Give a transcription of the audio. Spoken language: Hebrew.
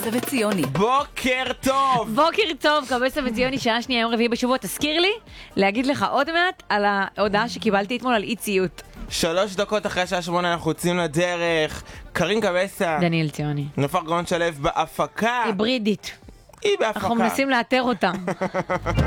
וציוני. בוקר טוב! בוקר טוב, קבסה וציוני, שעה שנייה, יום רביעי בשבוע. תזכיר לי להגיד לך עוד מעט על ההודעה שקיבלתי אתמול על אי ציות. 3 דקות אחרי שעה 8 אנחנו יוצאים לדרך. קרין קבסה, דניאל ציוני. נופר גאון שלו בהפקה. היברידית. היא בהפקה. אנחנו מנסים לאתר אותם.